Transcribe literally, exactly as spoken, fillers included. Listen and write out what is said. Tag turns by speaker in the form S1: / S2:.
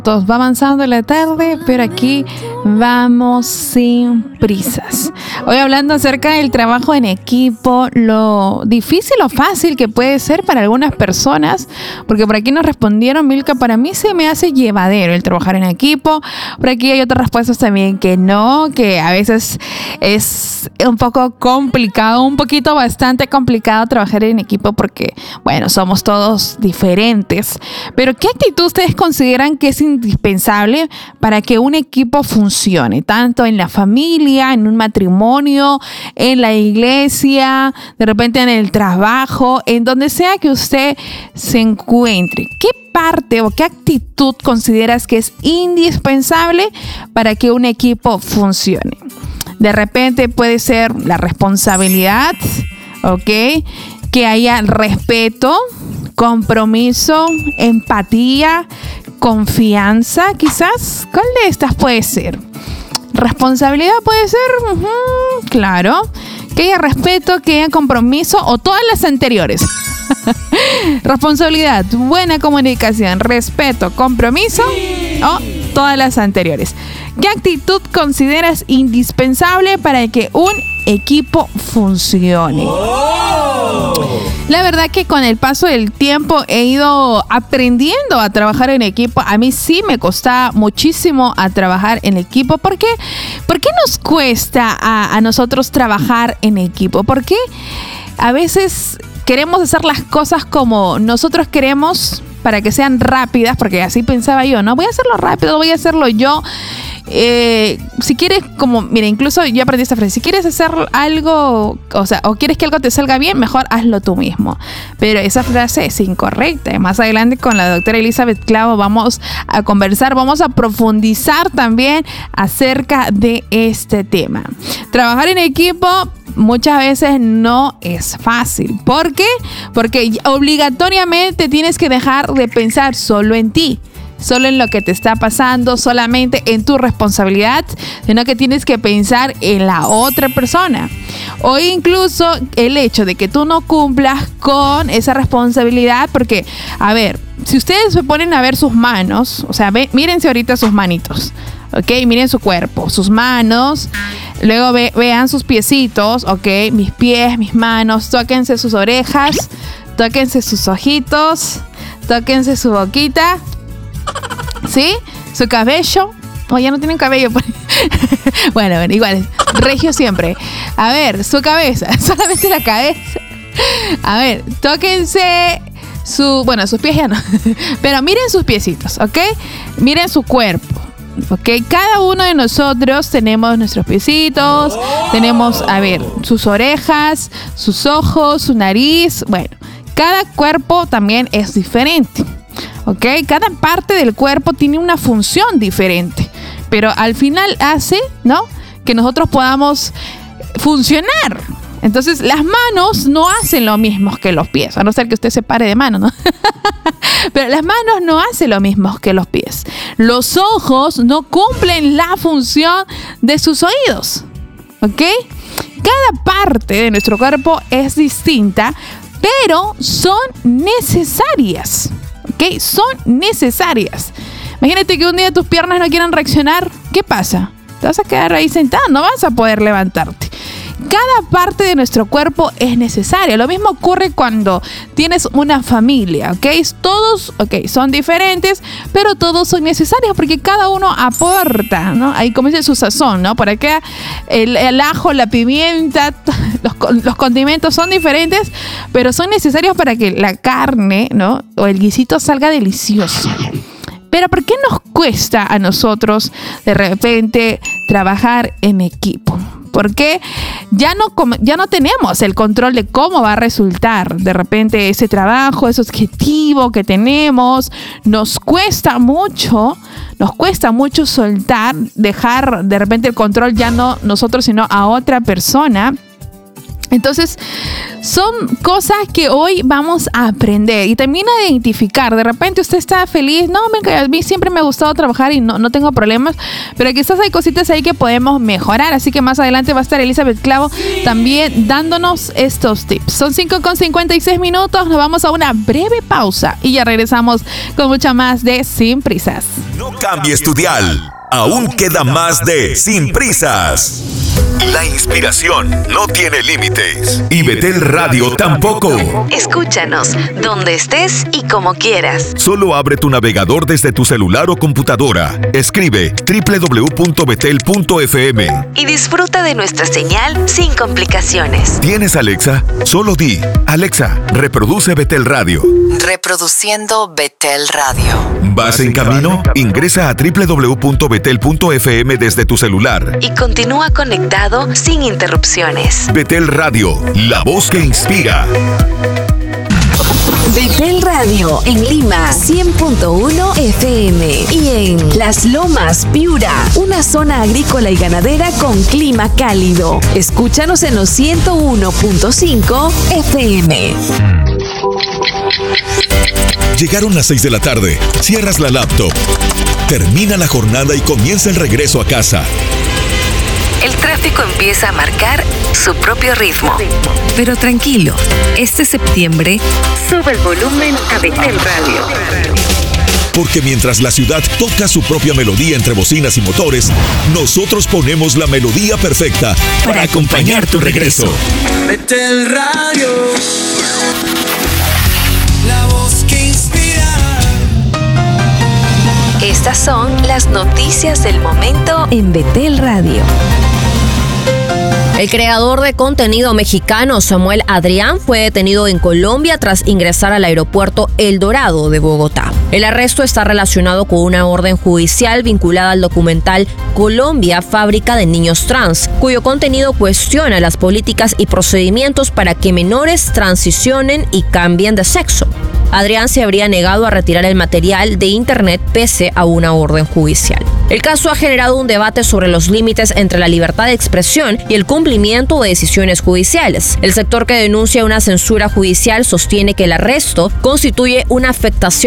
S1: Va avanzando la tarde, pero aquí vamos sin prisas. Hoy hablando acerca del trabajo en equipo, lo difícil o fácil que puede ser para algunas personas, porque por aquí nos respondieron, Milka, para mí se me hace llevadero el trabajar en equipo. Por aquí hay otras respuestas también que no, que a veces es un poco complicado, un poquito bastante complicado trabajar en equipo porque, bueno, somos todos diferentes. Pero ¿qué actitud ustedes consideran que es indispensable para que un equipo funcione, tanto en la familia, en un matrimonio, en la iglesia, de repente en el trabajo, en donde sea que usted se encuentre? ¿Qué parte o qué actitud consideras que es indispensable para que un equipo funcione? De repente puede ser la responsabilidad, ¿ok? Que haya respeto, compromiso, empatía, confianza, quizás. ¿Cuál de estas puede ser? Responsabilidad puede ser, uh-huh, claro. Que haya respeto, que haya compromiso o todas las anteriores. Responsabilidad, buena comunicación, respeto, compromiso o todas las anteriores. ¿Qué actitud consideras indispensable para que un equipo funcione? Oh. La verdad que con el paso del tiempo he ido aprendiendo a trabajar en equipo. A mí sí me costaba muchísimo a trabajar en equipo. ¿Por qué? ¿Por qué nos cuesta a, a nosotros trabajar en equipo? ¿Por qué a veces queremos hacer las cosas como nosotros queremos para que sean rápidas? Porque así pensaba yo, ¿no? Voy a hacerlo rápido, voy a hacerlo yo. Eh, si quieres, como, mira, incluso yo aprendí esta frase: si quieres hacer algo, o sea, o quieres que algo te salga bien, mejor hazlo tú mismo. Pero esa frase es incorrecta. Más adelante con la doctora Elizabeth Clavo vamos a conversar, vamos a profundizar también acerca de este tema. Trabajar en equipo muchas veces no es fácil. ¿Por qué? Porque obligatoriamente tienes que dejar de pensar solo en ti, solo en lo que te está pasando, solamente en tu responsabilidad, sino que tienes que pensar en la otra persona. O incluso el hecho de que tú no cumplas con esa responsabilidad, porque, a ver, si ustedes se ponen a ver sus manos, o sea, ve, mírense ahorita sus manitos, ¿ok? Miren su cuerpo, sus manos, luego ve, vean sus piecitos, ¿ok? Mis pies, mis manos, tóquense sus orejas, tóquense sus ojitos, tóquense su boquita, ¿sí? Su cabello. Oh, ya no tienen cabello. Bueno, bueno, igual, regio siempre. A ver, su cabeza, solamente la cabeza. A ver, tóquense su, bueno, sus pies ya no. Pero miren sus piecitos, ¿ok? Miren su cuerpo. Ok, cada uno de nosotros tenemos nuestros piecitos, tenemos, a ver, sus orejas, sus ojos, su nariz. Bueno, cada cuerpo también es diferente. Ok, cada parte del cuerpo tiene una función diferente, pero al final hace, ¿no?, que nosotros podamos funcionar. Entonces, las manos no hacen lo mismo que los pies, a no ser que usted se pare de mano, ¿no? Pero las manos no hacen lo mismo que los pies. Los ojos no cumplen la función de sus oídos, ¿ok? Cada parte de nuestro cuerpo es distinta, pero son necesarias, ¿ok? Son necesarias. Imagínate que un día tus piernas no quieran reaccionar. ¿Qué pasa? Te vas a quedar ahí sentado, no vas a poder levantarte. Cada parte de nuestro cuerpo es necesaria. Lo mismo ocurre cuando tienes una familia, ¿ok? Todos, ok, son diferentes, pero todos son necesarios porque cada uno aporta, ¿no? Ahí comienza su sazón, ¿no? Por acá el, el ajo, la pimienta, los, los condimentos son diferentes, pero son necesarios para que la carne, ¿no?, o el guisito salga delicioso. Pero ¿por qué nos cuesta a nosotros de repente trabajar en equipo? Porque ya no, ya no tenemos el control de cómo va a resultar de repente ese trabajo, ese objetivo que tenemos. Nos cuesta mucho, nos cuesta mucho soltar, dejar de repente el control ya no nosotros, sino a otra persona. Entonces, son cosas que hoy vamos a aprender y también a identificar. De repente usted está feliz, no, me, a mí siempre me ha gustado trabajar y no, no tengo problemas, pero quizás hay cositas ahí que podemos mejorar. Así que más adelante va a estar Elizabeth Clavo también dándonos estos tips. Son cinco con cincuenta y seis minutos, nos vamos a una breve pausa y ya regresamos con mucha más de Sin Prisas.
S2: No cambies tu dial, aún queda más de Sin Prisas. La inspiración no tiene límites y Betel Radio tampoco.
S3: Escúchanos donde estés y como quieras.
S2: Solo abre tu navegador desde tu celular o computadora. Escribe doble u doble u doble u punto betel punto efe eme
S3: y disfruta de nuestra señal sin complicaciones.
S2: ¿Tienes Alexa? Solo di, Alexa, reproduce Betel Radio.
S3: Reproduciendo Betel Radio.
S2: ¿Vas en camino? Ingresa a doble u doble u doble u punto betel punto efe eme desde tu celular
S3: y continúa conectado sin interrupciones.
S2: Betel Radio, la voz que inspira.
S3: Betel Radio en Lima, cien punto uno efe eme y en Las Lomas, Piura, una zona agrícola y ganadera con clima cálido. Escúchanos en los ciento uno punto cinco efe eme.
S2: Llegaron las seis de la tarde, cierras la laptop, termina la jornada y comienza el regreso a casa.
S3: El tráfico empieza a marcar su propio ritmo. Pero tranquilo, este septiembre sube el volumen a Betel Radio.
S2: Porque mientras la ciudad toca su propia melodía entre bocinas y motores, nosotros ponemos la melodía perfecta para, para acompañar tu regreso.
S4: Betel Radio, la voz que inspira.
S3: Estas son las noticias del momento en Betel Radio.
S5: El creador de contenido mexicano Samuel Adrián fue detenido en Colombia tras ingresar al aeropuerto El Dorado de Bogotá. El arresto está relacionado con una orden judicial vinculada al documental Colombia, fábrica de niños trans, cuyo contenido cuestiona las políticas y procedimientos para que menores transicionen y cambien de sexo. Adrián se habría negado a retirar el material de internet pese a una orden judicial. El caso ha generado un debate sobre los límites entre la libertad de expresión y el cumplimiento de decisiones judiciales. El sector que denuncia una censura judicial sostiene que el arresto constituye una afectación